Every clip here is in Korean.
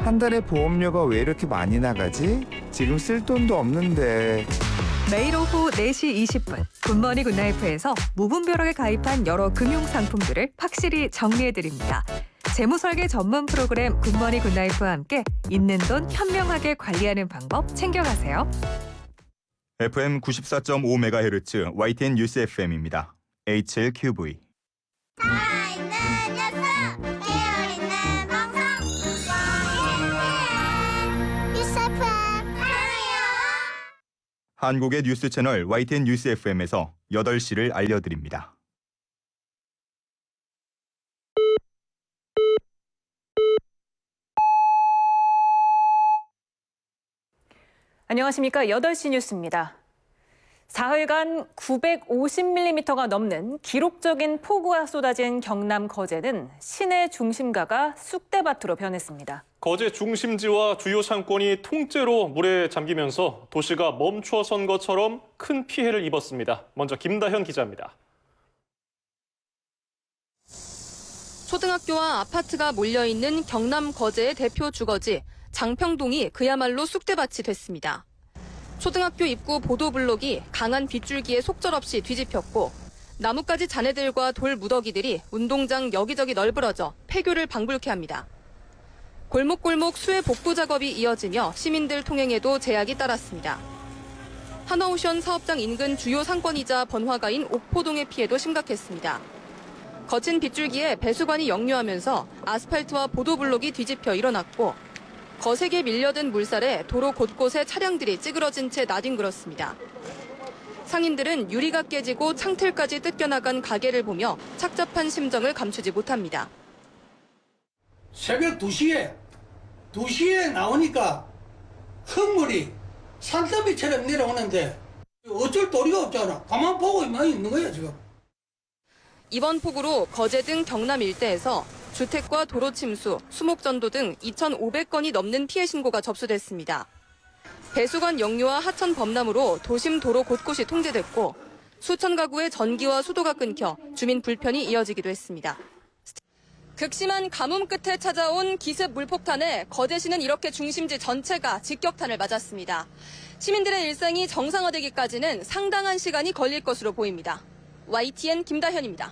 한 달에 보험료가 왜 이렇게 많이 나가지? 지금 쓸 돈도 없는데. 매일 오후 4시 20분 굿모닝 굿나이프에서 무분별하게 가입한 여러 금융상품들을 확실히 정리해드립니다. 재무설계 전문 프로그램 굿모닝 굿나이프와 함께 있는 돈 현명하게 관리하는 방법 챙겨가세요. FM 94.5MHz YTN 뉴스 FM입니다. HLQV. 살아있는 녀석, 깨어있는 방송, YTN 뉴스 FM 사랑해요. 한국의 뉴스 채널 YTN 뉴스 FM에서 8시를 알려드립니다. 안녕하십니까. 8시 뉴스입니다. 사흘간 950mm가 넘는 기록적인 폭우가 쏟아진 경남 거제는 시내 중심가가 쑥대밭으로 변했습니다. 거제 중심지와 주요 상권이 통째로 물에 잠기면서 도시가 멈춰선 것처럼 큰 피해를 입었습니다. 먼저 김다현 기자입니다. 초등학교와 아파트가 몰려있는 경남 거제의 대표 주거지 장평동이 그야말로 쑥대밭이 됐습니다. 초등학교 입구 보도블록이 강한 빗줄기에 속절없이 뒤집혔고 나뭇가지 잔해들과 돌 무더기들이 운동장 여기저기 널브러져 폐교를 방불케 합니다. 골목골목 수해 복구 작업이 이어지며 시민들 통행에도 제약이 따랐습니다. 하나오션 사업장 인근 주요 상권이자 번화가인 옥포동의 피해도 심각했습니다. 거친 빗줄기에 배수관이 역류하면서 아스팔트와 보도블록이 뒤집혀 일어났고 거세게 밀려든 물살에 도로 곳곳에 차량들이 찌그러진 채 나뒹굴었습니다. 상인들은 유리가 깨지고 창틀까지 뜯겨나간 가게를 보며 착잡한 심정을 감추지 못합니다. 새벽 2시에 나오니까 흙물이 산더미처럼 내려오는데 어쩔 도리가 없잖아. 가만 보고 있는 거야 지금. 이번 폭우로 거제 등 경남 일대에서 주택과 도로 침수, 수목전도 등 2,500건이 넘는 피해 신고가 접수됐습니다. 배수관 역류와 하천 범람으로 도심 도로 곳곳이 통제됐고 수천 가구의 전기와 수도가 끊겨 주민 불편이 이어지기도 했습니다. 극심한 가뭄 끝에 찾아온 기습 물폭탄에 거제시는 이렇게 중심지 전체가 직격탄을 맞았습니다. 시민들의 일상이 정상화되기까지는 상당한 시간이 걸릴 것으로 보입니다. YTN 김다현입니다.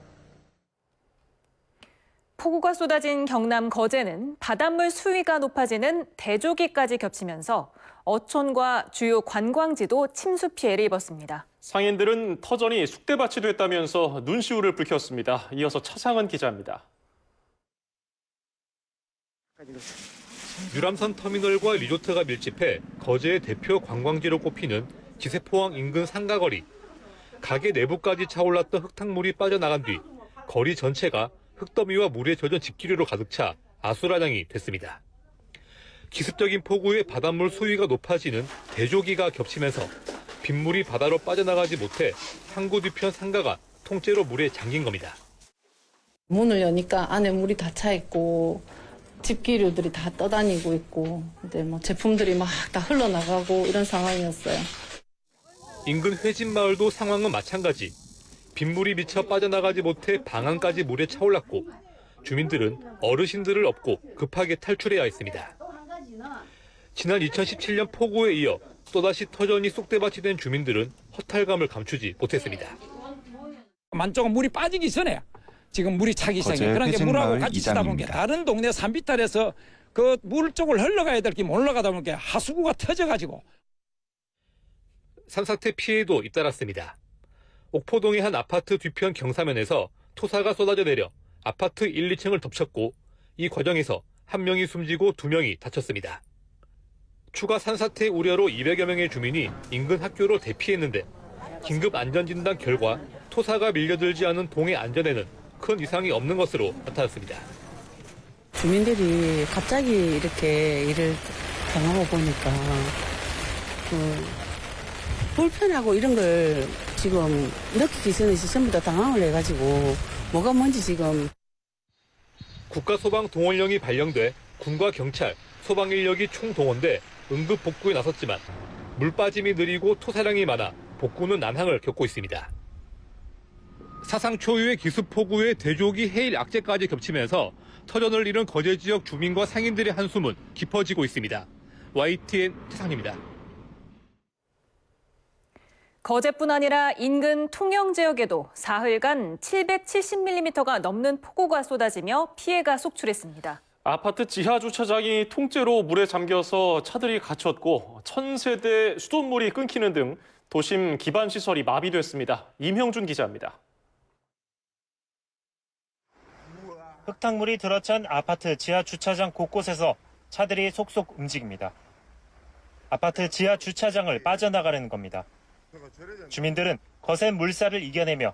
폭우가 쏟아진 경남 거제는 바닷물 수위가 높아지는 대조기까지 겹치면서 어촌과 주요 관광지도 침수 피해를 입었습니다. 상인들은 터전이 쑥대밭이 됐다면서 눈시울을 붉혔습니다. 이어서 차상은 기자입니다. 유람선 터미널과 리조트가 밀집해 거제의 대표 관광지로 꼽히는 기세포항 인근 상가거리. 가게 내부까지 차올랐던 흙탕물이 빠져나간 뒤 거리 전체가 흙더미와 물에 젖은 집기류로 가득 차 아수라장이 됐습니다. 기습적인 폭우에 바닷물 수위가 높아지는 대조기가 겹치면서 빗물이 바다로 빠져나가지 못해 항구 뒤편 상가가 통째로 물에 잠긴 겁니다. 문을 여니까 안에 물이 다 차 있고 집기류들이 다 떠다니고 있고 근데 뭐 제품들이 막 다 흘러나가고 이런 상황이었어요. 인근 회진마을도 상황은 마찬가지. 빗물이 미쳐 빠져나가지 못해 방 안까지 물에 차올랐고 주민들은 어르신들을 업고 급하게 탈출해야 했습니다. 지난 2017년 폭우에 이어 또다시 터전이 쑥대밭이 된 주민들은 허탈감을 감추지 못했습니다. 만조가 물이 빠지기 전에 지금 물이 차기 시작해요. 그러니까 물하고 같이 치다 보니까 다른 동네 산비탈에서 그 물 쪽을 흘러가야 될 게 못 올라가다 보니까 하수구가 터져가지고. 산사태 피해도 잇따랐습니다. 옥포동의 한 아파트 뒤편 경사면에서 토사가 쏟아져 내려 아파트 1, 2층을 덮쳤고 이 과정에서 한 명이 숨지고 2명이 다쳤습니다. 추가 산사태 우려로 200여 명의 주민이 인근 학교로 대피했는데 긴급 안전진단 결과 토사가 밀려들지 않은 동의 안전에는 큰 이상이 없는 것으로 나타났습니다. 주민들이 갑자기 이렇게 일을 당하고 보니까 불편하고 이런 걸 지금 느끼기 전에 전부 다 당황을 해가지고 뭐가 뭔지 지금. 국가소방동원령이 발령돼 군과 경찰, 소방 인력이 총동원돼 응급 복구에 나섰지만 물 빠짐이 느리고 토사량이 많아 복구는 난항을 겪고 있습니다. 사상 초유의 기습폭우에 대조기 해일 악재까지 겹치면서 터전을 잃은 거제 지역 주민과 상인들의 한숨은 깊어지고 있습니다. YTN 태상입니다. 거제뿐 아니라 인근 통영 지역에도 사흘간 770mm가 넘는 폭우가 쏟아지며 피해가 속출했습니다. 아파트 지하 주차장이 통째로 물에 잠겨서 차들이 갇혔고 1000세대 수돗물이 끊기는 등 도심 기반 시설이 마비됐습니다. 임형준 기자입니다. 흙탕물이 들어찬 아파트 지하 주차장 곳곳에서 차들이 속속 움직입니다. 아파트 지하 주차장을 빠져나가려는 겁니다. 주민들은 거센 물살을 이겨내며